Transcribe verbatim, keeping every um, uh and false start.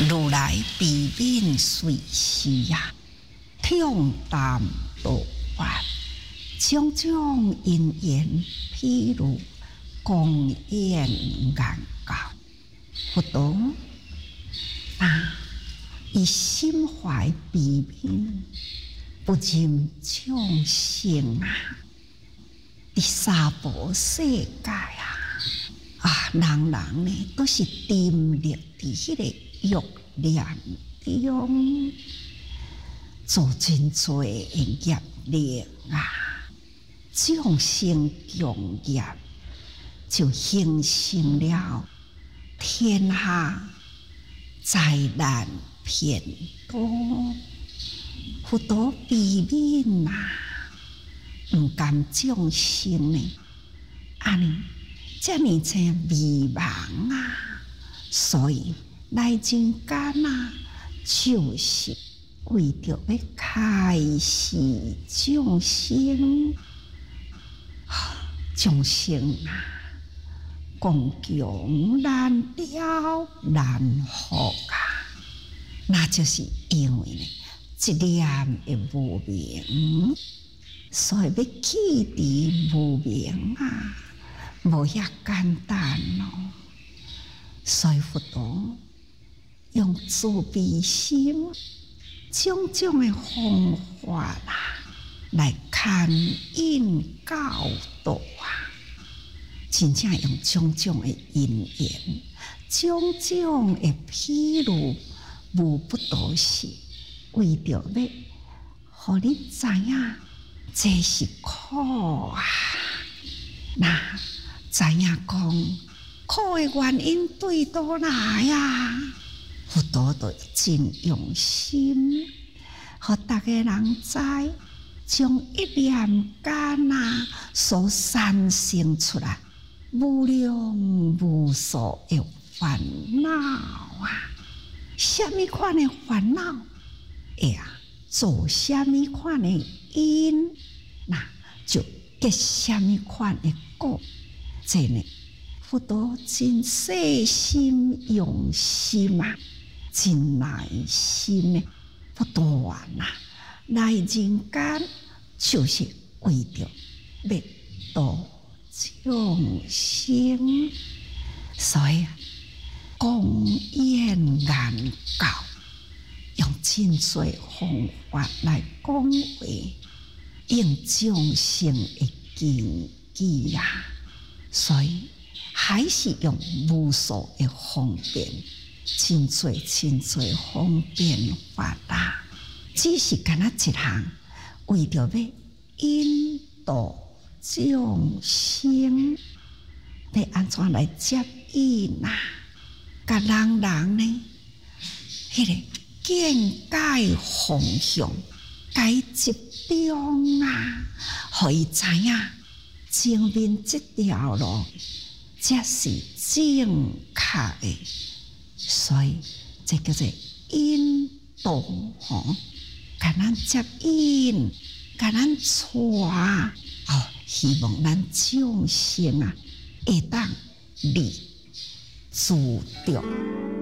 如来悲悯随时呀，痛淡多烦，种种因缘譬如光焰眼告。佛陀啊，以心怀悲悯，不忍众生啊，伫娑婆世界啊，啊，人人呢都是沉溺伫迄个欲念中，做真多的业力啊，众生共业就形成了天下灾难偏多。佛陀悲悯啊，毋甘众生呢，安尼遮尔济迷茫啊，所以来人间啊，就是为着要开示众生，众生啊，共穷难了难福啊，那就是因为呢，一念的无明，所以要弃除无明啊，无遐简单咯。所以佛陀用慈悲心，种种的方法啦，来牵引教导啊，真正用种种的因缘，种种的譬如，无不都是为着要，互你知影这是苦啊。那知影讲苦的原因对倒来呀？佛陀都真用心，互大家人知，将一念间啊所产生出来无量无数的烦恼啊！什么款的烦恼？哎呀，做什么款的因，那就结什么款的果。这呢，佛陀真细心用心啊，真耐心的不断啊，来人间就是为着要度众生，所以光焰眼告，用真多方法来讲话，应众生的根基呀。所以还是用无数的方便，真多真多方便法啦。只是干那一项，为着要引导众生，要安怎来接引啊？甲人人呢，迄、那个见解方向，该集中啊，互伊知影前面这条路才是正确的，所以这叫做引导吼，甲咱接引，甲咱带哦，希望咱众生啊，会当立自着。